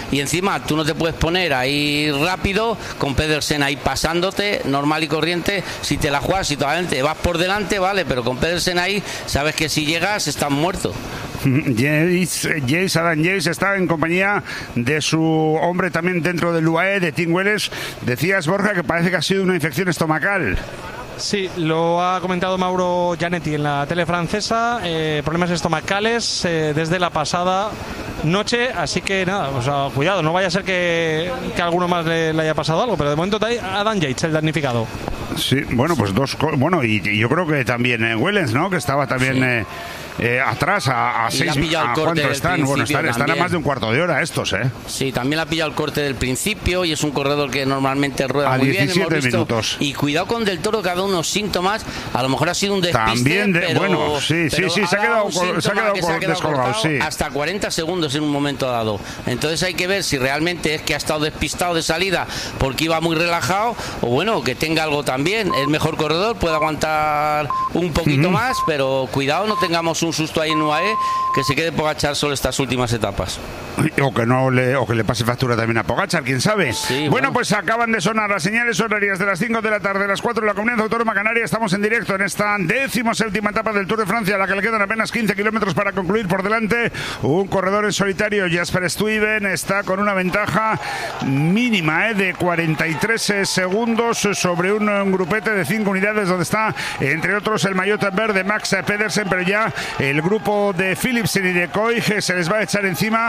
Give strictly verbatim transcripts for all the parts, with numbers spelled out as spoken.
y encima tú no te puedes poner ahí rápido con Pedersen ahí pasándote, normal y corriente. Si te la juegas, si todavía te vas por delante, vale, pero con Pedersen ahí sabes que si llegas estás muerto. Jace, Jace, Adam Jace está en compañía de su hombre también dentro del U A E, de Tim Wellens. Decías, Borja, que parece que ha sido una infección estomacal. Sí, lo ha comentado Mauro Gianetti en la tele francesa, eh, problemas estomacales eh, desde la pasada noche, así que nada, o sea, cuidado, no vaya a ser que, que a alguno más le, le haya pasado algo, pero de momento está ahí Adam Yates, el damnificado. Sí, bueno, pues dos, bueno, y, y yo creo que también eh, Wellens, ¿no? Que estaba también... Sí. Eh, Eh, atrás a, a seis a cuánto están, bueno, están, están a más de un cuarto de hora estos, ¿eh? Sí, también la ha pillado el corte del principio y es un corredor que normalmente rueda a muy bien, hemos visto. Minutos. Y cuidado con Del Toro, que ha dado unos síntomas, a lo mejor ha sido un despiste, también de, pero, bueno, sí, sí, sí, se ha quedado, se ha quedado, se ha quedado descolgado, sí. Hasta cuarenta segundos en un momento dado. Entonces hay que ver si realmente es que ha estado despistado de salida porque iba muy relajado, o bueno, que tenga algo también. El mejor corredor puede aguantar un poquito uh-huh. más, pero cuidado, no tengamos un susto ahí en U A E, que se quede Pogačar solo estas últimas etapas. O que no le, o que le pase factura también a Pogačar, quién sabe. Sí, bueno, bueno, pues acaban de sonar las señales horarias de las cinco de la tarde, las cuatro de la Comunidad Autónoma Canaria. Estamos en directo en esta decimoséptima etapa del Tour de Francia, a la que le quedan apenas quince kilómetros para concluir. Por delante un corredor en solitario, Jasper Stuyven, está con una ventaja mínima eh, de cuarenta y tres segundos sobre un, un grupete de cinco unidades, donde está entre otros el maillot verde Max Pedersen, pero ya el grupo de Philipsen y de Koig se les va a echar encima.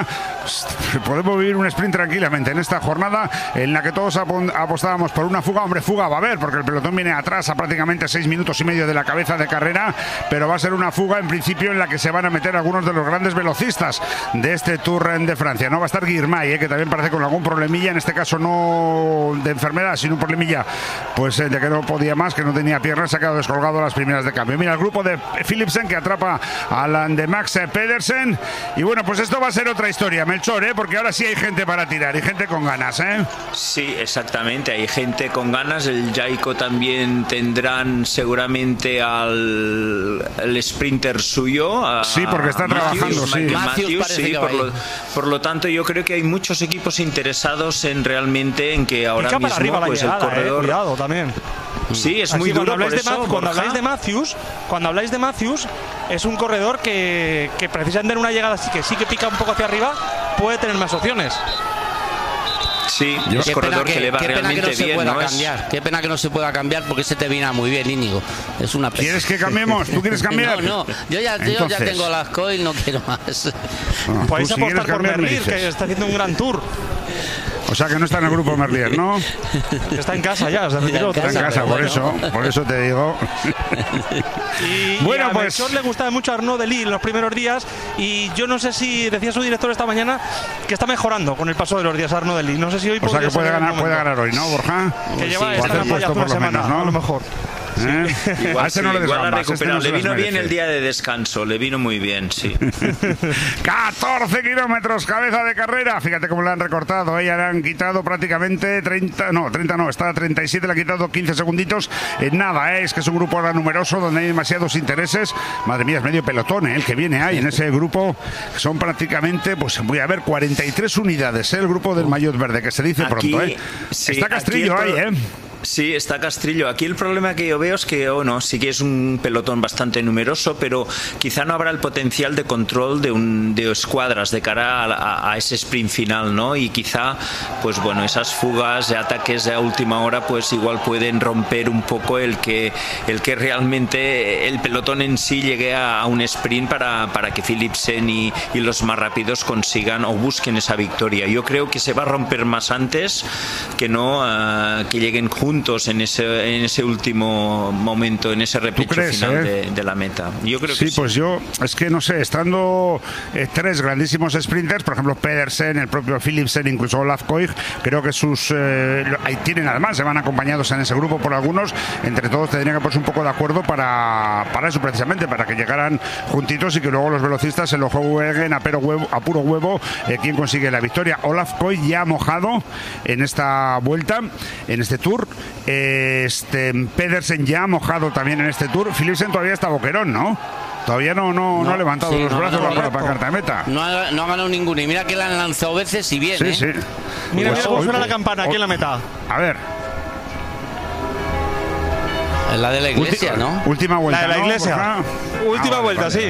Podemos vivir un sprint tranquilamente en esta jornada en la que todos apostábamos por una fuga. Hombre, fuga va a haber, porque el pelotón viene atrás a prácticamente seis minutos y medio de la cabeza de carrera, pero va a ser una fuga en principio en la que se van a meter algunos de los grandes velocistas de este Tour de Francia. No va a estar Girmay, eh, que también parece con algún problemilla, en este caso no de enfermedad, sino un problemilla pues eh, de que no podía más, que no tenía piernas, se ha quedado descolgado a las primeras de cambio. Mira, el grupo de Philipsen que atrapa al de Max Pedersen, y bueno, pues esto va a ser otra historia, Melchor, ¿eh? Porque ahora sí hay gente para tirar y gente con ganas, ¿eh? Sí, exactamente, hay gente con ganas. El Jayco también tendrán seguramente al el sprinter suyo, a sí, porque está Matthews, trabajando, sí. Matthews, sí, por lo, por lo tanto yo creo que hay muchos equipos interesados en realmente en que ahora mismo arriba pues llegada, el corredor, eh, cuidado también. Sí, es así muy duro. Por de eso, Ma- cuando habláis de Matthews, cuando habláis de Matthews, es un corredor que, que precisamente en una llegada así que sí que pica un poco hacia arriba, puede tener más opciones. Sí, es un corredor que, que le va qué realmente pena que no bien, se pueda ¿no? cambiar. Es... Qué pena que no se pueda cambiar porque se te viene muy bien, Íñigo. Es una pena. ¿Quieres que cambiemos? ¿Tú quieres cambiar? No, no. Yo ya, yo ya tengo las coil, no quiero más. No, podéis si apostar por Merlier, dices. que está haciendo un gran tour. O sea que no está en el grupo Merlier, ¿no? Está en casa ya, se retiró. Está en casa, por bueno. eso, por eso te digo. Y, bueno, y a pues Melchor le gustaba mucho a Arnaud Delis en los primeros días, y yo no sé si decía su director esta mañana que está mejorando con el paso de los días Arnaud Delis. No sé si hoy o sea que puede ganar, puede ganar hoy, ¿no, Borja? Que lleva sí, esta campaña hace una semana, menos, ¿no? a lo mejor. ¿Eh? Igual, a ese sí, no le igual desgambas, a recuperar. este no le vino merece. bien el día de descanso, le vino muy bien, sí. catorce kilómetros, cabeza de carrera. Fíjate cómo le han recortado. Ella le han quitado prácticamente treinta, no, treinta no, está a treinta y siete, le ha quitado quince segunditos. En nada, ¿eh? Es que es un grupo ahora numeroso donde hay demasiados intereses. Madre mía, es medio pelotón, ¿eh? El que viene ahí en ese grupo. Son prácticamente, pues voy a ver, cuarenta y tres unidades, ¿eh? El grupo del maillot verde, que se dice aquí, pronto, ¿eh? Sí, está Castrillo ahí, ¿eh? Sí, está Castrillo. Aquí el problema que yo veo es que, bueno, sí que es un pelotón bastante numeroso, pero quizá no habrá el potencial de control de, un, de escuadras de cara a, a, a ese sprint final, ¿no? Y quizá, pues bueno, esas fugas de ataques de a última hora, pues igual pueden romper un poco el que, el que realmente el pelotón en sí llegue a, a un sprint para, para que Philipsen y, y los más rápidos consigan o busquen esa victoria. Yo creo que se va a romper más antes que no uh, que lleguen juntos en ese en ese último momento, en ese repecho final eh? de, de la meta. Yo creo sí, que sí. Pues yo, es que no sé, estando eh, tres grandísimos sprinters, por ejemplo Pedersen, el propio Philipsen, incluso Olaf Koig, creo que sus eh, ahí tienen, además se van acompañados en ese grupo por algunos, entre todos tendrían que ponerse un poco de acuerdo para, para eso precisamente, para que llegaran juntitos y que luego los velocistas se lo jueguen a, pero huevo, a puro huevo eh, quién consigue la victoria. Olaf Koig ya ha mojado en esta vuelta, en este tour. Este Pedersen ya ha mojado también en este tour. Philipsen todavía está boquerón, ¿no? Todavía no, no, no, no ha levantado sí, los no, brazos no, bajo la pancarta de meta. No ha, no ha ganado ninguno. Y mira que la han lanzado veces y bien. Sí, ¿eh? sí. Mira, Pues mira cómo hoy- suena la campana aquí en la meta. A ver. Es la de la iglesia, Última, ¿no? última vuelta. La de la ¿no? iglesia. Borja? Última Ah, vale, vuelta, vale. sí.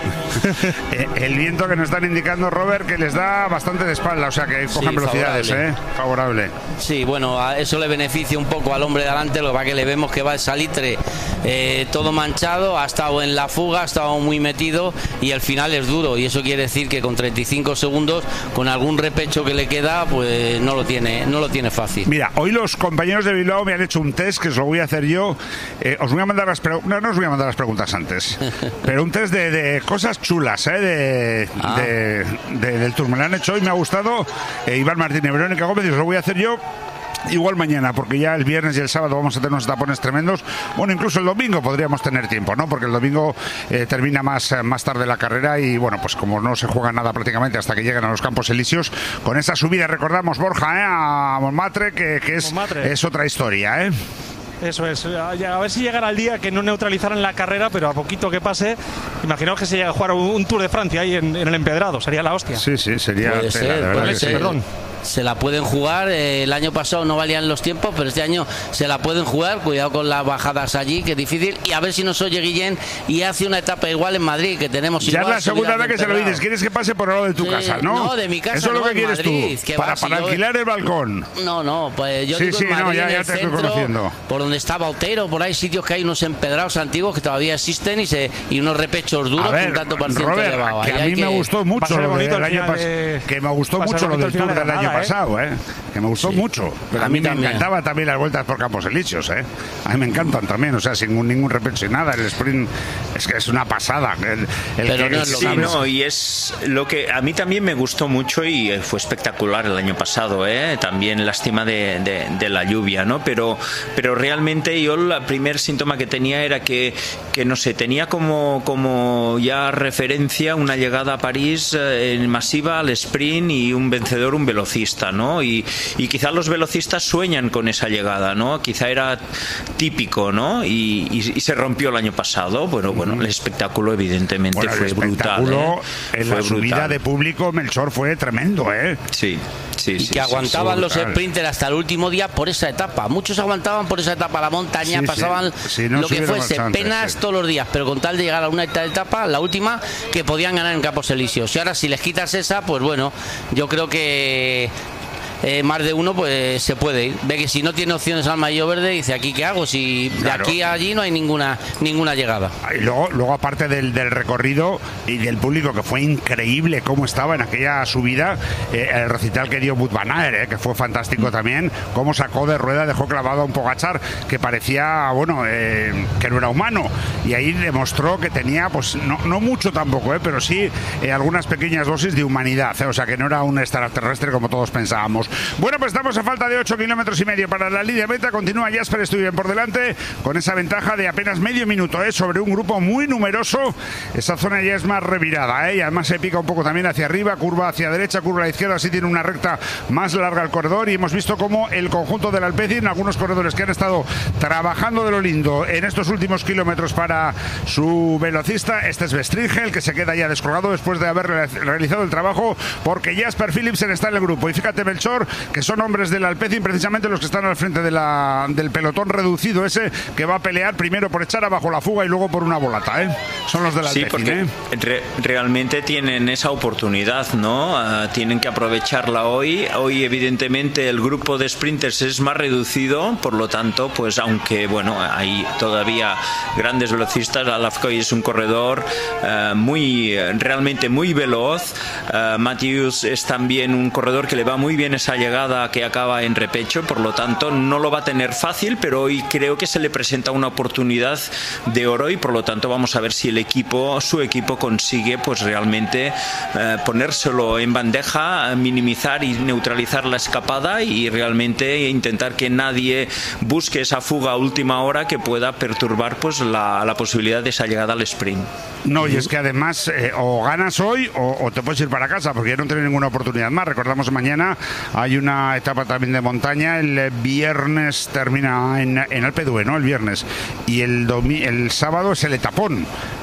Eh, El viento que nos están indicando, Robert, que les da bastante de espalda, o sea que cogen Sí, velocidades, favorable. ¿eh? Favorable. Sí, bueno, a eso le beneficia un poco al hombre de delante, lo que pasa que le vemos que va el salitre eh, todo manchado, ha estado en la fuga, ha estado muy metido y al final es duro y eso quiere decir que con treinta y cinco segundos, con algún repecho que le queda, pues no lo tiene, no lo tiene fácil. Mira, hoy los compañeros de Bilbao me han hecho un test que os lo voy a hacer yo. Eh, os voy a mandar las preguntas. No, no os voy a mandar las preguntas antes. Pero un test de, de cosas chulas, ¿eh? De, Ah. de- de- del Tour. Me lo han hecho hoy, me ha gustado. Eh, Iván Martínez, Verónica Gómez, y os lo voy a hacer yo. Igual mañana, porque ya el viernes y el sábado vamos a tener unos tapones tremendos. Bueno, incluso el domingo podríamos tener tiempo, ¿no? Porque el domingo eh, termina más, eh, más tarde la carrera y, bueno, pues como no se juega nada prácticamente hasta que llegan a los Campos Elíseos, con esa subida recordamos, Borja, ¿eh? A Montmartre, que, que es, Montmartre. es otra historia, ¿eh? Eso es. A a ver si llegara el día que no neutralizaran la carrera, pero a poquito que pase, imaginaos que se llega a jugar un, un Tour de Francia ahí en, en el Empedrado. Sería la hostia. Sí, sí, sería Puede tela, ser, de verdad puede que ser. sí. Perdón. Se la pueden jugar, eh, el año pasado no valían los tiempos, pero este año se la pueden jugar, cuidado con las bajadas allí, que es difícil, y a ver si nos oye Guillén y hace una etapa igual en Madrid, que tenemos Ya es igual la segunda subidas vez que se lo Empedrado. dices. ¿Quieres que pase por el lado de tu Sí, casa, no? no, de mi casa Eso es lo no, que en quieres Madrid, tú. que Para, va, si para yo- alquilar el balcón. No, no, pues yo Sí, digo sí, en no, Madrid, ya- en ya el te estoy centro, conociendo. por donde estaba Otero, por ahí sitios que hay unos empedrados antiguos que todavía existen y se y unos repechos duros A ver, un tanto por ciento Robert, elevado. que Ahí a hay mí me que- gustó va a mucho ser lo bonito del el año final pasado. de- Que me gustó va a ser mucho lo bonito del el final Tour de del la año nada, ¿eh? pasado, ¿eh? Que me gustó Sí. mucho. Pero A a mí mí me también. encantaba también las vueltas por Campos Elíseos, ¿eh? A mí me encantan también, o sea, sin ningún, ningún repecho y nada. El sprint es que es una pasada. El, el Pero que- no es lo Sí, ¿sabes? no, y es lo que a mí también me gustó mucho y eh, fue espectacular el año pasado, ¿eh? También lástima de, de- de la lluvia, ¿no? Pero, pero realmente yo el primer síntoma que tenía era que, que no sé, tenía como, como ya referencia una llegada a París eh, en masiva al sprint y un vencedor, un velocista, ¿no? Y, y quizá los velocistas sueñan con esa llegada, ¿no? Quizá era típico, ¿no? Y, y- y se rompió el año pasado. Bueno, bueno, el espectáculo evidentemente Bueno, el fue brutal. espectáculo ¿eh? en Fue la subida brutal. de público, Melchor, fue tremendo, ¿eh? Sí, sí, y sí. que sí, aguantaban sí, los brutal. sprinters hasta el último día por esa etapa. Muchos aguantaban por esa etapa, la montaña, Sí, sí. pasaban Sí, no lo que subieron fuese, bastante, penas sí. todos los días, pero con tal de llegar a una etapa, la última, que podían ganar en Campos Elíseos. Y ahora si les quitas esa, pues bueno, yo creo que eh, más de uno pues se puede ir. Ve que si no tiene opciones al maillot verde, dice, ¿aquí qué hago? Si Claro. de aquí a allí no hay ninguna ninguna llegada. Y luego, luego aparte del, del recorrido y del público, que fue increíble cómo estaba en aquella subida, eh, el recital que dio Wout van Aert, eh, que fue fantástico también, cómo sacó de rueda, dejó clavado a un Pogačar que parecía, bueno, eh, que no era humano, y ahí demostró que tenía, pues no, no mucho tampoco, eh, pero sí eh, algunas pequeñas dosis de humanidad, eh, o sea que no era un extraterrestre como todos pensábamos. Bueno, pues estamos a falta de ocho kilómetros y medio para la línea meta. Continúa Jasper Stuyven por delante con esa ventaja de apenas medio minuto, ¿eh? Sobre un grupo muy numeroso. Esa zona ya es más revirada, ¿eh? Y además se pica un poco también hacia arriba, curva hacia derecha, curva a la izquierda, así tiene una recta más larga el corredor. Y hemos visto cómo el conjunto del Alpecin, algunos corredores que han estado trabajando de lo lindo en estos últimos kilómetros para su velocista, este es Bestringel, que se queda ya descolgado después de haber realizado el trabajo, porque Jasper Philipsen está en el grupo. Y fíjate, Melchor, que son hombres del Alpecin, precisamente los que están al frente de la, del pelotón reducido ese, que va a pelear primero por echar abajo la fuga y luego por una volata, ¿eh? Son los del Sí, Alpecin, porque ¿eh? re- realmente tienen esa oportunidad, ¿no? Uh, tienen que aprovecharla hoy. Hoy, evidentemente, el grupo de sprinters es más reducido, por lo tanto, pues aunque, bueno, hay todavía grandes velocistas, Alafcoy es un corredor uh, muy, realmente muy veloz. Uh, Matthews es también un corredor que le va muy bien esa llegada que acaba en repecho, por lo tanto no lo va a tener fácil, pero hoy creo que se le presenta una oportunidad de oro y por lo tanto vamos a ver si el equipo, su equipo consigue pues realmente eh, ponérselo en bandeja, minimizar y neutralizar la escapada y realmente intentar que nadie busque esa fuga a última hora que pueda perturbar pues la, la posibilidad de esa llegada al sprint. No, y es que además eh, o ganas hoy o, o te puedes ir para casa, porque ya no tienes ninguna oportunidad más. Recordamos mañana hay una etapa también de montaña, el viernes termina en, en Alpe d'Huez, ¿no? El viernes. Y el, domi el sábado es el etapón.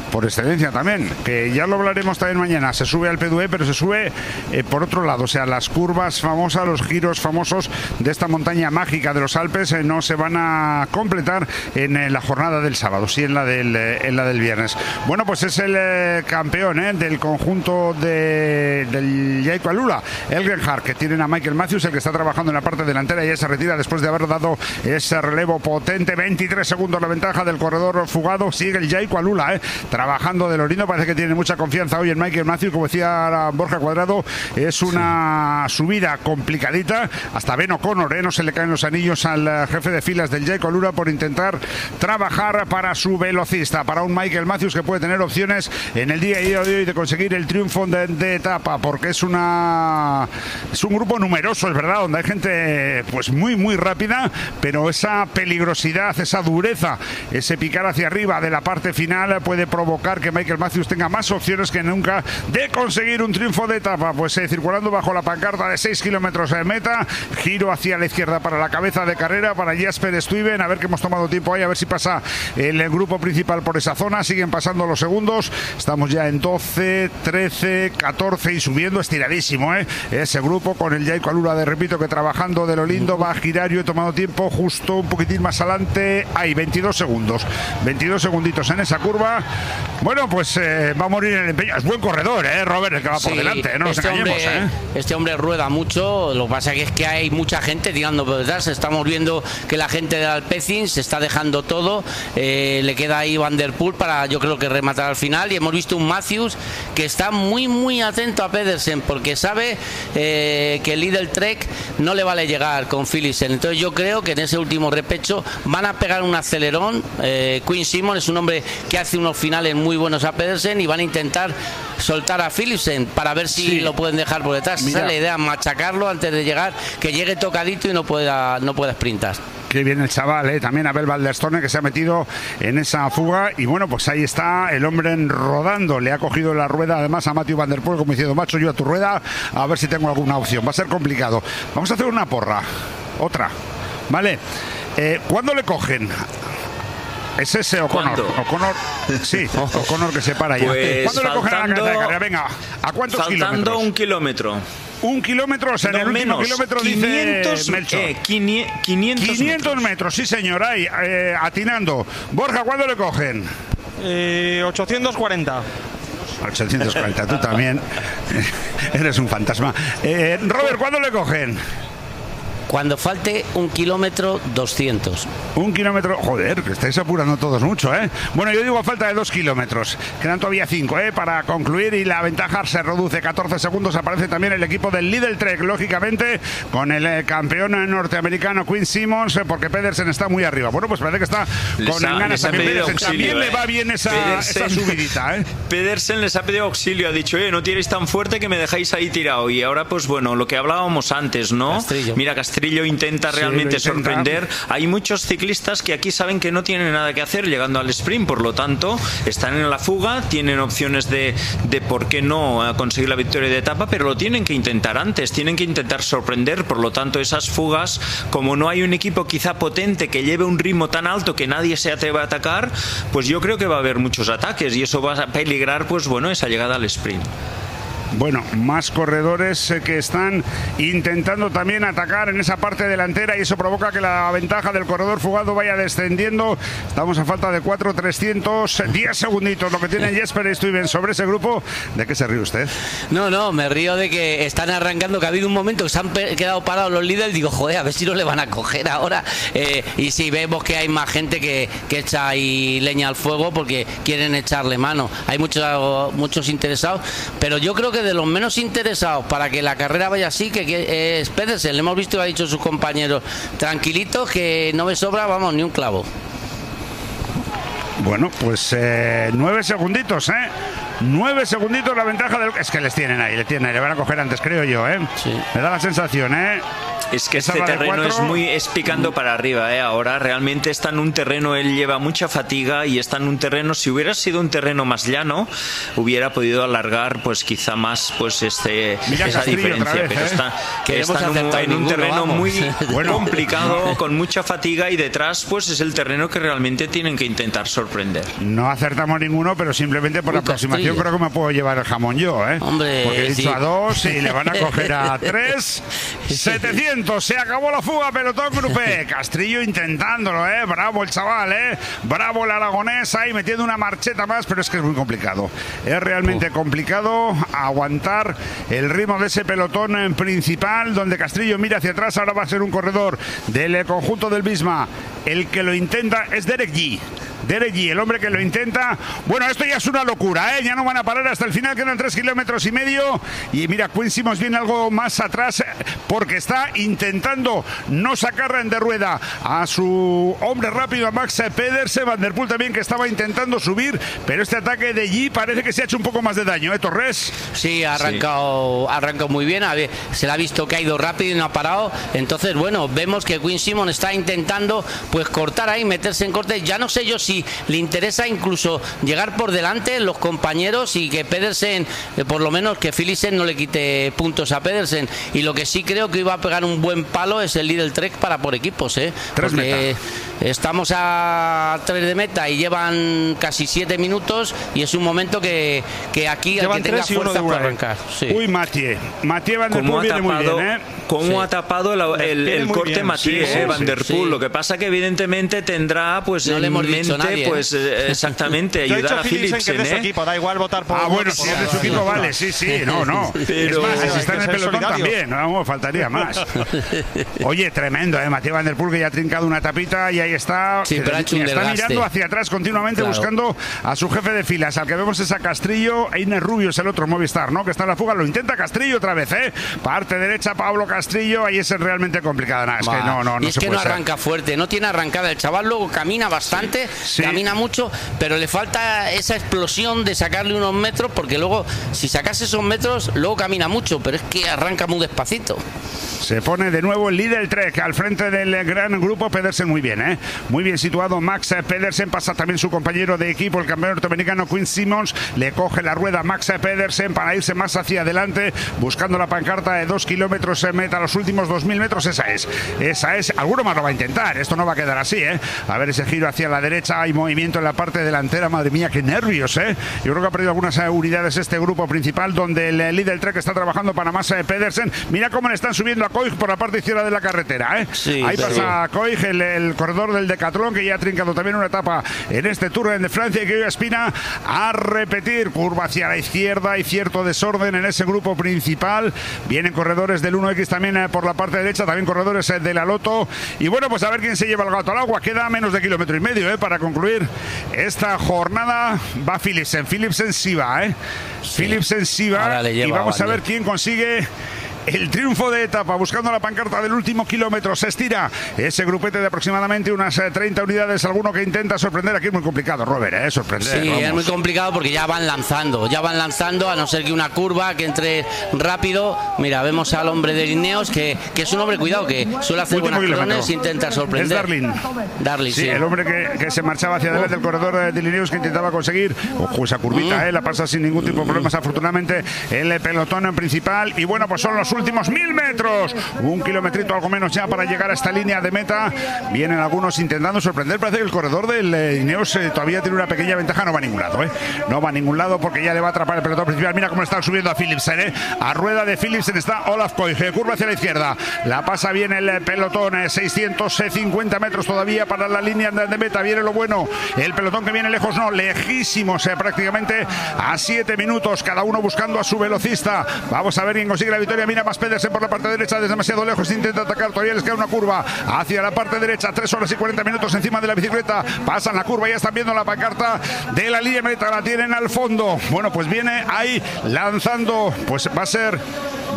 por excelencia también, que ya lo hablaremos también mañana. Se sube al P D U E, pero se sube eh, por otro lado, o sea, las curvas famosas, los giros famosos de esta montaña mágica de los Alpes eh, no se van a completar en eh, la jornada del sábado, sí en la del, eh, en la del viernes. Bueno, pues es el eh, campeón eh, del conjunto de, del Jayco Alula, el Genhard, que tienen a Michael Matthews, el que está trabajando en la parte delantera y ya se retira después de haber dado ese relevo potente. veintitrés segundos la ventaja del corredor fugado. Sigue el Jayco Alula eh, trabajando de lo lindo, parece que tiene mucha confianza hoy en Michael Matthews, como decía Borja Cuadrado, es una sí. subida complicadita. Hasta Ben O'Connor eh, no se le caen los anillos al jefe de filas del Jayco Alula por intentar trabajar para su velocista, para un Michael Matthews que puede tener opciones en el día de hoy de conseguir el triunfo de, de etapa, porque es una es un grupo numeroso, es verdad, donde hay gente pues muy muy rápida, pero esa peligrosidad, esa dureza, ese picar hacia arriba de la parte final puede provocar que Michael Matthews tenga más opciones que nunca de conseguir un triunfo de etapa. Pues eh, circulando bajo la pancarta de seis kilómetros de meta, giro hacia la izquierda para la cabeza de carrera para Jasper Stuyven, a ver que hemos tomado tiempo ahí, a ver si pasa el, el grupo principal por esa zona. Siguen pasando los segundos, estamos ya en doce, trece, catorce y subiendo estiradísimo eh, ese grupo con el Jayco Alula, de repito, que trabajando de lo lindo, va a girar. Yo he tomado tiempo justo un poquitín más adelante, hay veintidós segundos, veintidós segunditos en esa curva. Bueno, pues eh, va a morir en el empeño. Es buen corredor, eh, Robert, el que va por sí, delante, ¿eh? No este nos engañemos. Hombre, ¿eh? Este hombre rueda mucho, lo que pasa que es que hay mucha gente tirando por detrás. Estamos viendo que la gente del Alpecin se está dejando todo, eh, le queda ahí Van der Poel para, yo creo que rematar al final, y hemos visto un Matthews que está muy muy atento a Pedersen, porque sabe eh, que el Lidl Trek no le vale llegar con Philipsen. Entonces yo creo que en ese último repecho van a pegar un acelerón. eh, Quinn Simmons es un hombre que hace unos finales muy buenos a Pedersen y van a intentar soltar a Philipsen para ver si sí. lo pueden dejar por detrás. Mira. Esa es la idea, machacarlo antes de llegar, que llegue tocadito y no pueda, no pueda sprintar. Qué bien el chaval, ¿eh? También Abel Valderstone, que se ha metido en esa fuga. Y bueno, pues ahí está el hombre rodando. Le ha cogido la rueda además a Matthew Van der Poel, como diciendo, macho, yo a tu rueda, a ver si tengo alguna opción. Va a ser complicado. Vamos a hacer una porra. Otra. ¿Vale? Eh, ¿Cuándo le cogen? Es ese O'Connor. O'Connor, sí, O'Connor que se para ya. Pues ¿Cuándo le cogen a la carrera de carrera? Venga, ¿a cuántos faltando kilómetros? Faltando un kilómetro. Un kilómetro, o sea, no, en el menos, último kilómetro quinientos, dice Melchor. Eh, quinientos, quinientos, quinientos metros. metros, sí señor, ahí, eh, atinando. Borja, ¿cuándo le cogen? Eh, ochocientos cuarenta. ochocientos cuarenta, tú también eres un fantasma. Eh, Robert, ¿cuándo le cogen? Cuando falte un kilómetro doscientos. Un kilómetro, joder, que estáis apurando todos mucho, ¿eh? Bueno, yo digo a falta de dos kilómetros. Quedan todavía cinco, ¿eh? Para concluir, y la ventaja se reduce. catorce segundos. Aparece también el equipo del Lidl Trek, lógicamente, con el eh, campeón norteamericano Quinn Simmons, eh, porque Pedersen está muy arriba. Bueno, pues parece que está les con ha, ganas también. Pedersen auxilio, también eh. le va bien esa, Pedersen, esa subidita, ¿eh? Pedersen les ha pedido auxilio, ha dicho, oye, no tiréis tan fuerte que me dejáis ahí tirado. Y ahora, pues bueno, lo que hablábamos antes, ¿no? Castrillo. Mira, Castrillo intenta realmente sí, intenta. sorprender. Hay muchos ciclistas que aquí saben que no tienen nada que hacer llegando al sprint, por lo tanto están en la fuga, tienen opciones de, de por qué no conseguir la victoria de etapa, pero lo tienen que intentar antes, tienen que intentar sorprender. Por lo tanto, esas fugas, como no hay un equipo quizá potente que lleve un ritmo tan alto que nadie se atreva a atacar, pues yo creo que va a haber muchos ataques y eso va a peligrar, pues bueno, esa llegada al sprint. Bueno, más corredores que están intentando también atacar en esa parte delantera, y eso provoca que la ventaja del corredor fugado vaya descendiendo. Estamos a falta de cuatro, trescientos diez segunditos, lo que tiene Jasper Stuyven sobre ese grupo. ¿De qué se ríe usted? No, no, me río de que están arrancando, que ha habido un momento que se han quedado parados los líderes. Digo, joder, a ver si no le van a coger ahora. Eh, y sí, vemos que hay más gente que, que echa ahí leña al fuego porque quieren echarle mano. Hay muchos, muchos interesados, pero yo creo que de los menos interesados para que la carrera vaya así, que, que es Pedersen. Le hemos visto y ha dicho sus compañeros tranquilitos, que no me sobra, vamos, ni un clavo. Bueno, pues eh, nueve segunditos, ¿eh? Nueve segunditos la ventaja del... Es que les tienen ahí, les tienen ahí, le van a coger antes, creo yo, ¿eh? Sí. Me da la sensación, ¿eh? Es que este terreno es muy es picando para arriba, ¿eh? Ahora realmente está en un terreno, él lleva mucha fatiga y está en un terreno, si hubiera sido un terreno más llano, hubiera podido alargar pues quizá más pues este Mira esa Castrillo diferencia, otra vez, pero ¿eh? está, Que está hemos en un, acertado en un ninguno, terreno vamos. muy Bueno. complicado, con mucha fatiga, y detrás pues es el terreno que realmente tienen que intentar sorprender. No acertamos ninguno, pero simplemente por Uy, aproximación Castrillo. creo que me puedo llevar el jamón yo, ¿eh? Hombre, porque he dicho sí. a dos y le van a coger a tres. setecientos, se acabó la fuga, pelotón grupé. Castrillo intentándolo, ¿eh? Bravo el chaval, ¿eh? Bravo el aragonés ahí metiendo una marcheta más, pero es que es muy complicado. Es realmente Uf. complicado aguantar el ritmo de ese pelotón en principal, donde Castrillo mira hacia atrás. Ahora va a ser un corredor del conjunto del Bisma. El que lo intenta es Derek G. Derek G, el hombre que lo intenta. Bueno, esto ya es una locura, ¿eh? Ya no van a parar hasta el final, quedan tres kilómetros y medio. Y mira, Quinn Simmons viene algo más atrás porque está intentando no sacar de rueda a su hombre rápido, a Max Pedersen. Van der Poel también, que estaba intentando subir, pero este ataque de G parece que se ha hecho un poco más de daño, ¿eh, Torres? Sí, ha arrancado, sí. ha arrancado muy bien. A ver, se le ha visto que ha ido rápido y no ha parado. Entonces, bueno, vemos que Quinn Simmons está intentando pues cortar ahí, meterse en corte. Ya no sé yo si le interesa incluso llegar por delante los compañeros y que Pedersen, eh, por lo menos que Philipsen no le quite puntos a Pedersen. Y lo que sí creo que iba a pegar un buen palo es el Lidl Trek para por equipos, ¿eh? Tres Porque estamos a tres de meta y llevan casi siete minutos y es un momento que, que aquí Llevan el que tenga tres y uno fuerza de puede Urae. arrancar. Sí. Uy, Mathieu. Mathieu Van der ¿Cómo ha Poel viene muy tapado, bien, ¿eh? cómo Sí. ha tapado la- el, Viene el muy corte bien, Mathieu, sí, eh, sí, Van der sí. Poel? Lo que pasa que evidentemente tendrá pues No le en hemos dicho mente nadie, ¿eh? pues eh, exactamente Yo he ayudar dicho a Philipsen, que es Philipsen, de su ¿eh? equipo, da igual votar por Ah, uno bueno, que si por es de otro. su equipo, vale, sí, sí, no, no. Pero- es más, si hay está que en el ser pelotón solidarios. también, no, faltaría más. Oye, tremendo, ¿eh? Mathieu Van der Poel, que ya ha trincado una tapita y ahí está. Sí, pero ha hecho un está desgaste. mirando hacia atrás continuamente, Claro. buscando a su jefe de filas. Al que vemos es a Castrillo. Einer Rubio es el otro Movistar, ¿no? Que está en la fuga. Lo intenta Castrillo otra vez, ¿eh? Parte derecha, Pablo Castrillo. Ahí es realmente complicada. Nada, es Va. que no, no, no y es se que puede no ser. arranca fuerte, no tiene arrancada. El chaval luego camina bastante, Sí. camina mucho, pero le falta esa explosión de sacarle unos metros, porque luego, si sacase esos metros, luego camina mucho, pero es que arranca muy despacito. Se pone de nuevo el Lidl Trek al frente del gran grupo. Pedersen muy bien, ¿eh? Muy bien situado Max Pedersen. Pasa también su compañero de equipo, el campeón norteamericano Quinn Simmons. Le coge la rueda Max Pedersen para irse más hacia adelante, buscando la pancarta de dos kilómetros en meta. Los últimos dos mil metros, esa es. Esa es. Alguno más lo va a intentar. Esto no va a quedar así, ¿eh? A ver ese giro hacia la derecha. Hay movimiento en la parte delantera. Madre mía, qué nervios, ¿eh? Yo creo que ha perdido algunas eh, unidades este grupo principal, donde el eh, Lidl Trek está trabajando para Max Pedersen. Mira cómo le están subiendo a Koig por la parte izquierda de la carretera, ¿eh? Sí, Ahí pero- pasa Koig, el, el corredor del Decatlón, que ya ha trincado también una etapa en este Tour de Francia, y que hoy aspira a repetir. Curva hacia la izquierda, hay cierto desorden en ese grupo principal. Vienen corredores del uno equis también eh, por la parte derecha, también corredores eh, de la Loto. Y bueno, pues a ver quién se lleva el gato al agua. Queda menos de kilómetro y medio, ¿eh? Para concluir esta jornada. Va Philipsen, Philipsen sí va, ¿eh? Sí. Philipsen sí va. Ahora le lleva Y vamos a Van ver der. quién consigue el triunfo de etapa, buscando la pancarta del último kilómetro. Se estira ese grupete de aproximadamente unas eh, treinta unidades. Alguno que intenta sorprender. Aquí es muy complicado, Robert, ¿eh? Sorprender. Sí, vamos. es muy complicado porque ya van lanzando, ya van lanzando, a no ser que una curva que entre rápido. Mira, vemos al hombre de Ineos, que, que es un hombre, cuidado, que suele hacer Último buenas kilómetro. crones, intenta sorprender. Es Darling. Darling, Sí, sí. el hombre que, que se marchaba hacia adelante, el corredor de Ineos, que intentaba conseguir, ojo, esa curvita, eh, la pasa sin ningún tipo de problemas, afortunadamente, el pelotón principal. Y bueno, pues son los últimos mil metros. Un kilometrito algo menos ya para llegar a esta línea de meta. Vienen algunos intentando sorprender. Parece que el corredor del eh, Ineos eh, todavía tiene una pequeña ventaja. No va a ningún lado, ¿eh? No va a ningún lado porque ya le va a atrapar el pelotón principal. Mira cómo están subiendo a Philipsen, ¿eh? A rueda de Philipsen está Olaf Koig. Curva hacia la izquierda. La pasa bien el eh, pelotón. Eh, seiscientos cincuenta metros todavía para la línea de, de meta. Viene lo bueno. El pelotón que viene lejos, no, lejísimos, eh, prácticamente a siete minutos. Cada uno buscando a su velocista. Vamos a ver quién consigue la victoria. Mira más Pedersen por la parte derecha, desde demasiado lejos. Intenta atacar. Todavía les queda una curva hacia la parte derecha. tres horas y cuarenta minutos encima de la bicicleta. Pasan la curva. Ya están viendo la pancarta de la línea de meta. La tienen al fondo. Bueno, pues viene ahí lanzando. Pues va a ser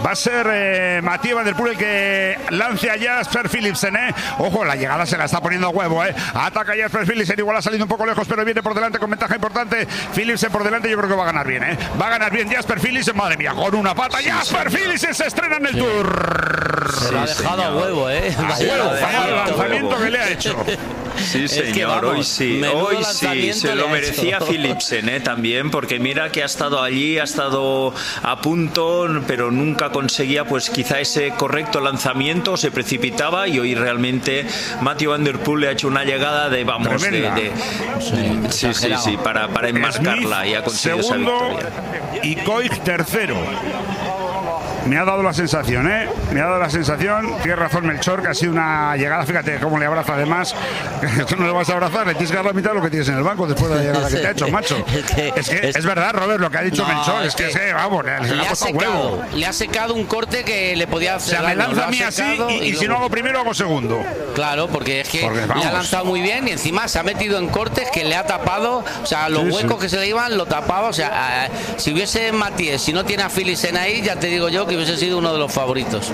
Va a ser eh, Mathieu Van Der Poel el que lance a Jasper Philipsen, ¿eh? Ojo, la llegada se la está poniendo a huevo, ¿eh? Ataca Jasper Philipsen, igual ha salido un poco lejos, pero viene por delante con ventaja importante. Philipsen por delante, yo creo que va a ganar bien, ¿eh? Va a ganar bien Jasper Philipsen, madre mía, con una pata. Sí, Jasper sí, Philipsen se estrena en el sí. Tour. Se lo ha dejado sí, a huevo, ¿eh? A huevo, vaya el lanzamiento que le ha hecho. Sí, señor, es que vamos, hoy sí, hoy sí, se lo merecía Philipsen, ¿eh? También, porque mira que ha estado allí, ha estado a punto, pero nunca conseguía, pues quizá ese correcto lanzamiento, se precipitaba, y hoy realmente Mathieu Van Der Poel le ha hecho una llegada de, vamos, de, de, sí, sí, sí, sí, para, para enmarcarla. Smith, y ha conseguido segundo, esa victoria. Y Koig tercero. Me ha dado la sensación, ¿eh? Me ha dado la sensación. Tiene razón Melchor, que ha sido una llegada. Fíjate cómo le abraza además. Tú no le vas a abrazar, le tienes que dar la mitad de lo que tienes en el banco después de la llegada que te ha hecho, macho. Es que es, que, es, es verdad, Robert, lo que ha dicho no, Melchor. Es, es que, que, que vamos, le, le, le, ha secado, huevo. le ha secado un corte que le podía hacer. O sea, me lanza a mí así y, y, y si no hago primero, hago segundo. Claro, porque es que porque, le ha lanzado muy bien y encima se ha metido en cortes que le ha tapado. O sea, los sí, huecos sí. que se le iban, lo tapaba. O sea, eh, si hubiese Mathieu, si no tiene a Philipsen ahí, ya te digo yo que hubiese sido uno de los favoritos.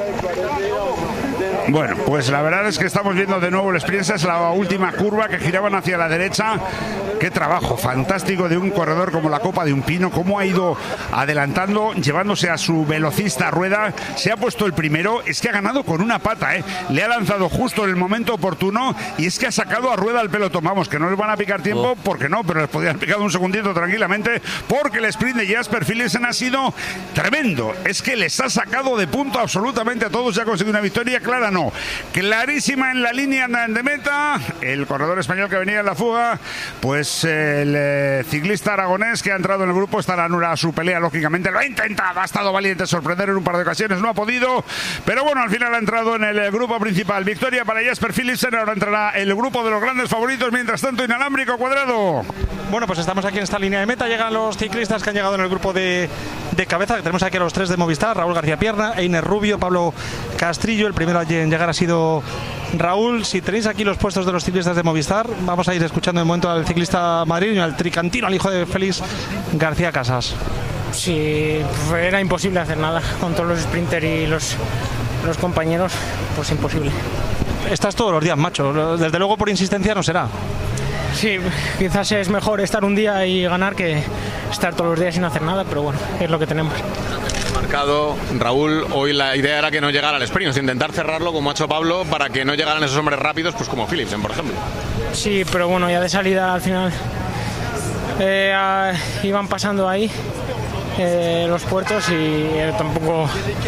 Bueno, pues la verdad es que estamos viendo de nuevo el sprint. Es la última curva que giraban hacia la derecha. Qué trabajo fantástico de un corredor como la Copa de un Pino, cómo ha ido adelantando, llevándose a su velocista Rueda. Se ha puesto el primero, es que ha ganado con una pata, ¿eh? Le ha lanzado justo en el momento oportuno y es que ha sacado a Rueda al pelotón. Vamos, que no les van a picar tiempo, porque no, pero les podrían picar un segundito tranquilamente, porque el sprint de Jasper Philipsen ha sido tremendo. Es que les ha sacado de punto absolutamente a todos y ha conseguido una victoria clara. No, clarísima en la línea de meta. El corredor español que venía en la fuga, pues el eh, ciclista aragonés que ha entrado en el grupo estará anulada su pelea, lógicamente. Lo ha intentado, ha estado valiente sorprender en un par de ocasiones, no ha podido, pero bueno, al final ha entrado en el eh, grupo principal. Victoria para Jasper Philipsen. Ahora entrará el grupo de los grandes favoritos. Mientras tanto, inalámbrico Cuadrado. Bueno, pues estamos aquí en esta línea de meta. Llegan los ciclistas que han llegado en el grupo de, de cabeza. Tenemos aquí a los tres de Movistar: Raúl García Pierna, Einer Rubio, Pablo Castrillo. El primero en llegar ha sido Raúl. Si tenéis aquí los puestos de los ciclistas de Movistar, vamos a ir escuchando de momento al ciclista madrileño, al tricantino, al hijo de Félix García Casas. Sí, era imposible hacer nada con todos los sprinters y los, los compañeros, pues imposible. Estás todos los días, macho. Desde luego por insistencia no será. Sí, quizás es mejor estar un día y ganar que estar todos los días sin hacer nada, pero bueno, es lo que tenemos. Marcado, Raúl, hoy la idea era que no llegara al sprint, intentar cerrarlo como ha hecho Pablo para que no llegaran esos hombres rápidos, pues como Philipsen, por ejemplo. Sí, pero bueno, ya de salida al final eh, a, iban pasando ahí eh, los puertos y eh, tampoco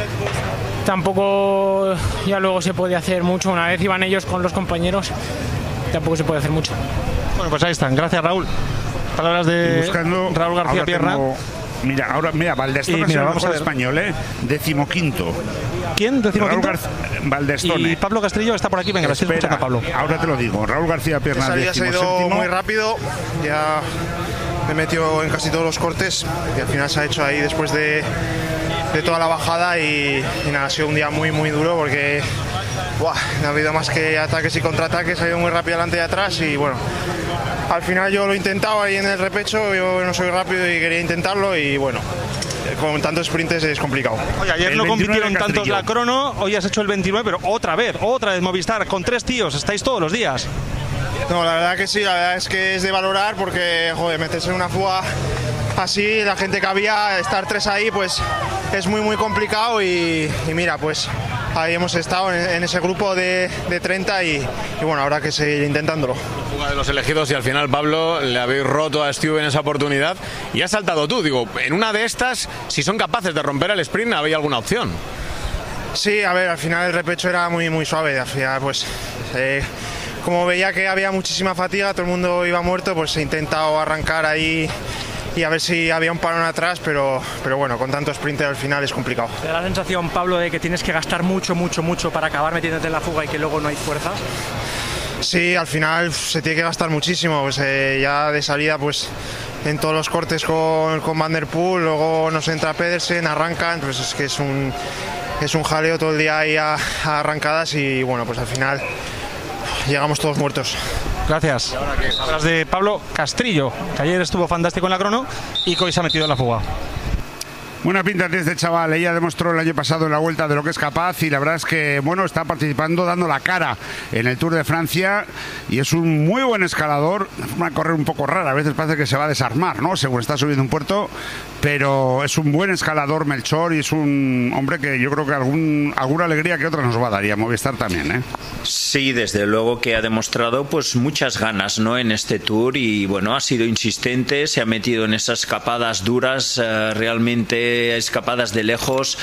tampoco ya luego se podía hacer mucho. Una vez iban ellos con los compañeros, tampoco se puede hacer mucho. Bueno, pues ahí están. Gracias, Raúl. Palabras de buscando, Raúl García Pierna. Tengo... Mira, ahora, mira, Valdestone es el mejor español, ¿eh? Decimoquinto. ¿Quién? Decimoquinto. Gar... Valdestone. Y Pablo Castrillo está por aquí, venga, así escuchando a Pablo. Ahora te lo digo, Raúl García Pierna. Esa salida se ha ido muy rápido, ya me metió en casi todos los cortes y al final se ha hecho ahí después de, de toda la bajada y, y nada, ha sido un día muy, muy duro porque buah, no ha habido más que ataques y contraataques, ha ido muy rápido adelante y atrás y bueno. Al final yo lo intentaba ahí en el repecho, yo no soy rápido y quería intentarlo y bueno, con tantos sprints es complicado. Oye, ayer el no compitieron tantos la crono, hoy has hecho el veintinueve, pero otra vez, otra vez Movistar, con tres tíos, estáis todos los días. No, la verdad que sí, la verdad es que es de valorar porque, joder, meterse en una fuga así, la gente que había, estar tres ahí, pues es muy muy complicado y, y mira, pues ahí hemos estado en, en ese grupo de, de treinta y, y bueno, habrá que seguir intentándolo. Fuga de los elegidos y al final, Pablo, le habéis roto a Stu en esa oportunidad y has saltado tú. Digo, en una de estas, si son capaces de romper el sprint, ¿había alguna opción? Sí, a ver, al final el repecho era muy muy suave, al final pues... Eh, como veía que había muchísima fatiga, todo el mundo iba muerto, pues he intentado arrancar ahí y a ver si había un parón atrás, pero, pero bueno, con tanto sprinter al final es complicado. ¿Te da la sensación, Pablo, de que tienes que gastar mucho, mucho, mucho para acabar metiéndote en la fuga y que luego no hay fuerza? Sí, al final se tiene que gastar muchísimo, pues eh, ya de salida pues en todos los cortes con, con Van Der Poel, luego nos entra Pedersen, arrancan, pues es que es un, es un jaleo todo el día ahí a, a arrancadas y bueno, pues al final llegamos todos muertos. Gracias. Hablas de Pablo Castrillo, que ayer estuvo fantástico en la crono y que hoy se ha metido en la fuga. Buena pinta tiene este chaval, ella demostró el año pasado en la Vuelta de lo que es capaz y la verdad es que, bueno, está participando dando la cara en el Tour de Francia y es un muy buen escalador, va a correr un poco rara, a veces parece que se va a desarmar, ¿no? Según está subiendo un puerto, pero es un buen escalador Melchor y es un hombre que yo creo que algún, alguna alegría que otra nos va a dar y a Movistar también, ¿eh? Sí, desde luego que ha demostrado pues muchas ganas, ¿no?, en este Tour y bueno, ha sido insistente, se ha metido en esas escapadas duras, eh, realmente escapadas de lejos.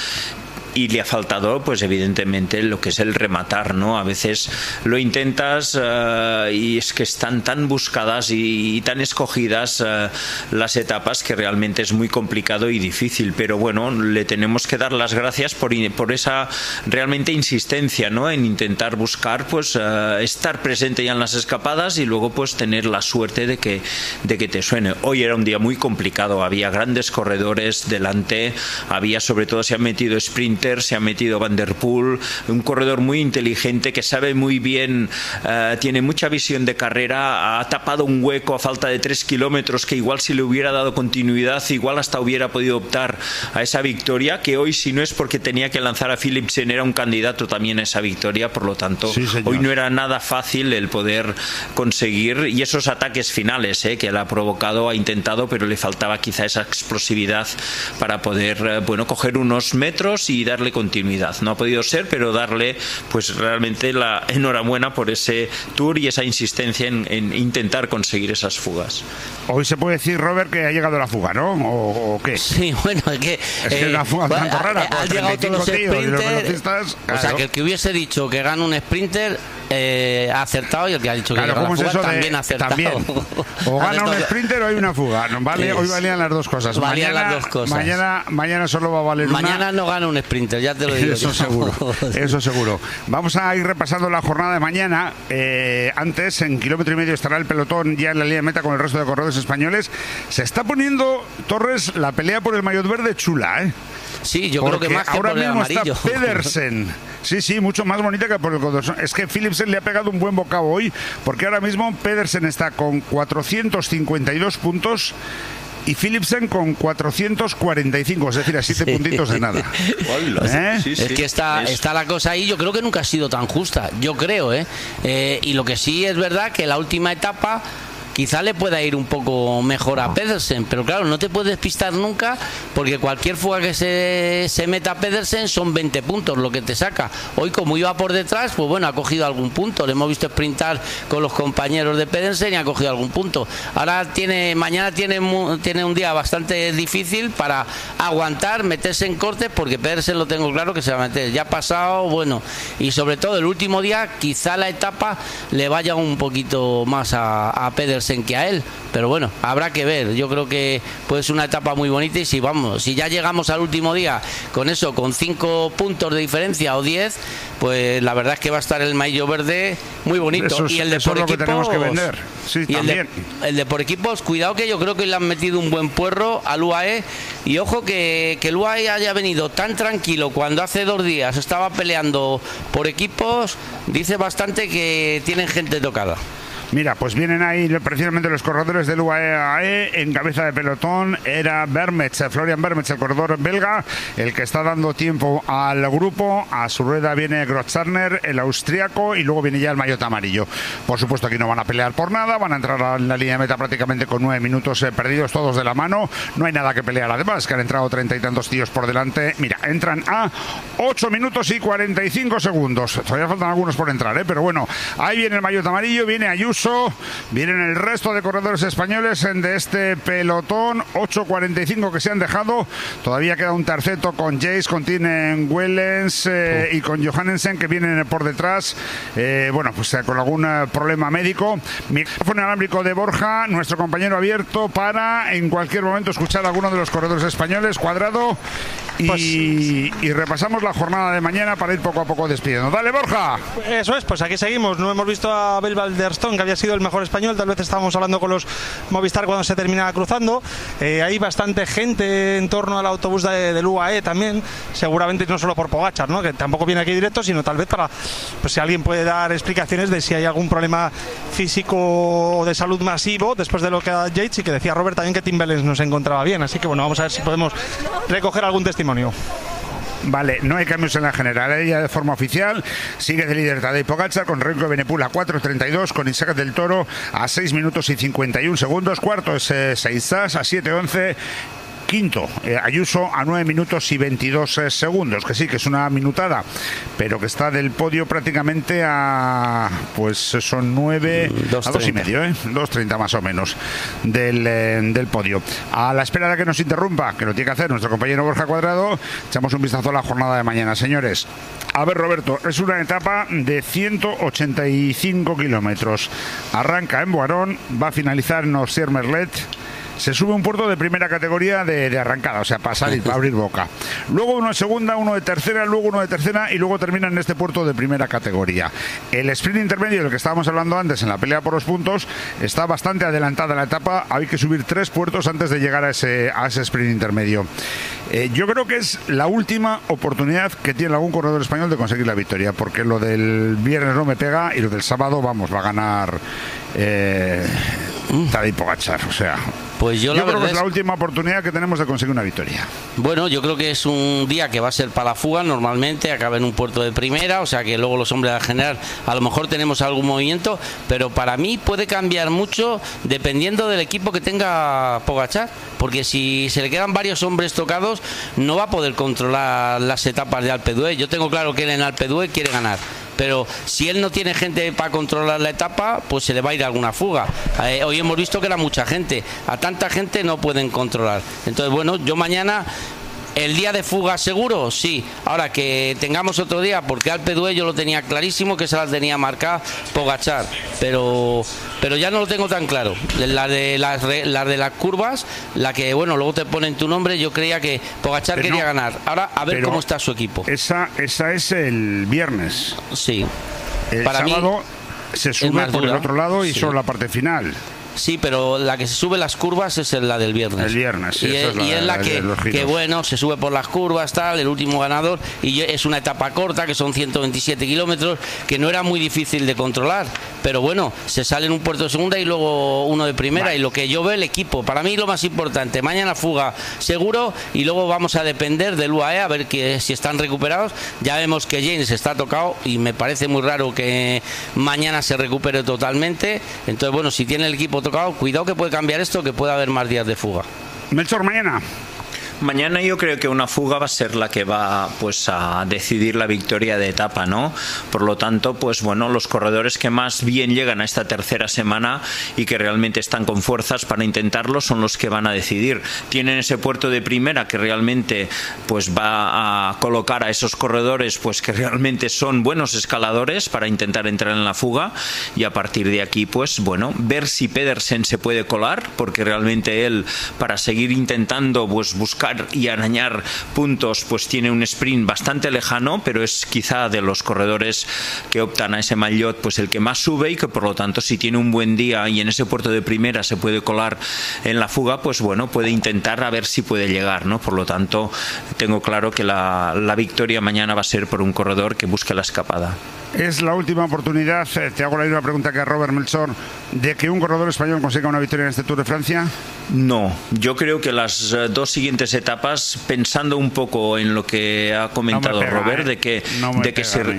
Y le ha faltado, pues evidentemente, lo que es el rematar, ¿no? A veces lo intentas uh, y es que están tan buscadas y, y tan escogidas uh, las etapas que realmente es muy complicado y difícil. Pero bueno, le tenemos que dar las gracias por, por esa realmente insistencia, ¿no?, en intentar buscar, pues, uh, estar presente ya en las escapadas y luego, pues, tener la suerte de que, de que te suene. Hoy era un día muy complicado, había grandes corredores delante, había sobre todo, se han metido sprint, se ha metido Van der Poel, un corredor muy inteligente que sabe muy bien, uh, tiene mucha visión de carrera, ha tapado un hueco a falta de tres kilómetros que igual si le hubiera dado continuidad igual hasta hubiera podido optar a esa victoria, que hoy si no es porque tenía que lanzar a Philipsen era un candidato también a esa victoria, por lo tanto sí, hoy no era nada fácil el poder conseguir, y esos ataques finales eh, que él ha provocado, ha intentado, pero le faltaba quizá esa explosividad para poder, eh, bueno, coger unos metros y darle continuidad. No ha podido ser, pero darle pues realmente la enhorabuena por ese Tour y esa insistencia en, en intentar conseguir esas fugas. Hoy se puede decir, Robert, que ha llegado la fuga, ¿no? ¿O, o qué? Sí, bueno, es que... Es que eh, la fuga bueno, tanto rara. Han llegado todos los sprinters, claro. O sea, que el que hubiese dicho que gana un sprinter eh, ha acertado, y el que ha dicho que claro, gana la fuga es también de, ha acertado. También. O gana un sprinter o hay una fuga. No, vale, es, hoy valían las dos cosas. Valían mañana, las dos cosas. Mañana, mañana solo va a valer mañana una. Mañana no gana un sprinter, ya te lo digo. Eso yo. seguro, eso seguro. Vamos a ir repasando la jornada de mañana. Eh, antes, en kilómetro y medio estará el pelotón ya en la línea de meta con el resto de corredores españoles. Se está poniendo, Torres, la pelea por el maillot verde chula, ¿eh? Sí, yo Porque creo que más que ahora por el mismo amarillo. Está Pedersen. Sí, sí, mucho más bonita que por el Codorson. Es que Philipsen le ha pegado un buen bocado hoy, porque ahora mismo Pedersen está con cuatrocientos cincuenta y dos puntos y Philipsen con cuatrocientos cuarenta y cinco, es decir, a siete sí. puntitos de nada. ¿Eh? Sí, sí. Es que está, es... está la cosa ahí, yo creo que nunca ha sido tan justa, yo creo, ¿eh? Eh, y lo que sí es verdad que la última etapa quizá le pueda ir un poco mejor a Pedersen, pero claro, no te puedes despistar nunca, porque cualquier fuga que se, se meta a Pedersen son veinte puntos lo que te saca. Hoy, como iba por detrás, pues bueno, ha cogido algún punto, le hemos visto sprintar con los compañeros de Pedersen y ha cogido algún punto. Ahora tiene, mañana tiene, tiene un día bastante difícil para aguantar, meterse en cortes, porque Pedersen lo tengo claro que se va a meter, ya ha pasado, bueno, y sobre todo el último día quizá la etapa le vaya un poquito más a, a Pedersen que a él, pero bueno, habrá que ver. Yo creo que puede ser una etapa muy bonita, y si vamos, si ya llegamos al último día con eso, con cinco puntos de diferencia o diez, pues la verdad es que va a estar el maillot verde muy bonito. Eso es, y el de eso por es lo que equipos, tenemos que vender. Sí, y también. El de, el de por equipos, cuidado, que yo creo que le han metido un buen puerro al U A E, y ojo que, que el U A E haya venido tan tranquilo cuando hace dos días estaba peleando por equipos, dice bastante que tienen gente tocada. Mira, pues vienen ahí precisamente los corredores del U A E. En cabeza de pelotón era Vermets, Florian Vermets, el corredor belga, el que está dando tiempo al grupo. A su rueda viene Grotzarner, el austriaco, y luego viene ya el maillot amarillo. Por supuesto, aquí no van a pelear por nada, van a entrar en la línea de meta prácticamente con nueve minutos eh, perdidos todos de la mano. No hay nada que pelear, además, que han entrado treinta y tantos tíos por delante. Mira, entran a ocho minutos y cuarenta y cinco segundos. Todavía faltan algunos por entrar, ¿eh? Pero bueno, ahí viene el maillot amarillo, viene Ayuso. Vienen el resto de corredores españoles de este pelotón, ocho cuarenta y cinco que se han dejado. Todavía queda un terceto con Jace, con Tinen Wellens eh, y con Johannesen, que vienen por detrás, eh, bueno, pues eh, con algún eh, problema médico. Micrófono inalámbrico de Borja, nuestro compañero abierto, para en cualquier momento escuchar a alguno de los corredores españoles. Cuadrado Pues, y, y repasamos la jornada de mañana para ir poco a poco despidiendo. Dale, Borja. Eso es, pues aquí seguimos. No hemos visto a Abel Balderstone, que había sido el mejor español. Tal vez estábamos hablando con los Movistar cuando se terminaba cruzando. Eh, hay bastante gente en torno al autobús de, del U A E también, seguramente no solo por Pogačar, ¿no? Que tampoco viene aquí directo, sino tal vez para, pues si alguien puede dar explicaciones de si hay algún problema físico o de salud masivo después de lo que ha Yates, y que decía Robert también que Tim Wellens no se encontraba bien. Así que bueno, vamos a ver si podemos recoger algún testimonio. Vale, no hay cambios en la general. Ella de forma oficial sigue de líder Tadej Pogačar con Remco Evenepoel a cuatro treinta y dos, con Isaac del Toro a seis minutos y cincuenta y un segundos. Cuarto es eh, Seitzas a siete once. Quinto, eh, Ayuso a nueve minutos y veintidós eh, segundos, que sí, que es una minutada, pero que está del podio prácticamente a, pues son nueve, dos a dos y medio, ¿eh? dos treinta más o menos del, eh, del podio. A la espera de que nos interrumpa, que lo tiene que hacer nuestro compañero Borja Cuadrado, echamos un vistazo a la jornada de mañana, señores. A ver, Roberto, es una etapa de ciento ochenta y cinco kilómetros. Arranca en Boirón, va a finalizar en Ossier-Merlet. Se sube un puerto de primera categoría de, de arrancada, o sea, para salir, para abrir boca. Luego uno de segunda, uno de tercera, luego uno de tercera y luego termina en este puerto de primera categoría. El sprint intermedio, del que estábamos hablando antes en la pelea por los puntos, está bastante adelantada la etapa. Hay que subir tres puertos antes de llegar a ese, a ese sprint intermedio. Eh, yo creo que es la última oportunidad que tiene algún corredor español de conseguir la victoria, porque lo del viernes no me pega y lo del sábado, vamos, va a ganar eh, Tadej Pogačar, o sea... Pues yo, yo la creo que es es... la última oportunidad que tenemos de conseguir una victoria. Bueno, yo creo que es un día que va a ser para la fuga, normalmente acaba en un puerto de primera, o sea que luego los hombres a general a lo mejor tenemos algún movimiento, pero para mí puede cambiar mucho dependiendo del equipo que tenga Pogačar, porque si se le quedan varios hombres tocados no va a poder controlar las etapas de Alpe d'Huez. Yo tengo claro que él en Alpe d'Huez quiere ganar, pero si él no tiene gente para controlar la etapa, pues se le va a ir alguna fuga. Eh, hoy hemos visto que era mucha gente, a tanta gente no pueden controlar. Entonces, bueno, yo mañana... ¿El día de fuga seguro? Sí. Ahora que tengamos otro día, porque Alpe d'Huez yo lo tenía clarísimo, que se las tenía marcada Pogačar, pero pero ya no lo tengo tan claro. La de las, las de las curvas, la que, bueno, luego te ponen tu nombre, yo creía que Pogačar pero quería no, ganar. Ahora a ver cómo está su equipo. Esa, esa es el viernes. Sí. El Para sábado mí, se sube por el otro lado y sí. solo la parte final. Sí, pero la que se sube las curvas es la del viernes. El viernes, sí. Y es, es la, y es la, la que, que, bueno, se sube por las curvas, tal, el último ganador. Y es una etapa corta, que son ciento veintisiete kilómetros, que no era muy difícil de controlar. Pero bueno, se sale en un puerto de segunda y luego uno de primera. Vale. Y lo que yo veo el equipo, para mí lo más importante, mañana fuga seguro y luego vamos a depender del U A E a ver que, si están recuperados. Ya vemos que James está tocado y me parece muy raro que mañana se recupere totalmente. Entonces, bueno, si tiene el equipo tocado, cuidado que puede cambiar esto, que puede haber más días de fuga. Melchor, mañana. Mañana yo creo que una fuga va a ser la que va pues a decidir la victoria de etapa, ¿no? Por lo tanto, pues bueno, los corredores que más bien llegan a esta tercera semana y que realmente están con fuerzas para intentarlo son los que van a decidir. Tienen ese puerto de primera que realmente pues va a colocar a esos corredores pues que realmente son buenos escaladores para intentar entrar en la fuga, y a partir de aquí pues bueno, ver si Pedersen se puede colar, porque realmente él, para seguir intentando pues buscar y arañar puntos, pues tiene un sprint bastante lejano, pero es quizá de los corredores que optan a ese maillot pues el que más sube, y que por lo tanto si tiene un buen día y en ese puerto de primera se puede colar en la fuga, pues bueno, puede intentar a ver si puede llegar, ¿no? Por lo tanto tengo claro que la, la victoria mañana va a ser por un corredor que busque la escapada. Es la última oportunidad, te hago la misma pregunta que a Robert Melchor, de que un corredor español consiga una victoria en este Tour de Francia. No, yo creo que las dos siguientes etapas, pensando un poco en lo que ha comentado no pega, Robert, eh. de que, no de que se...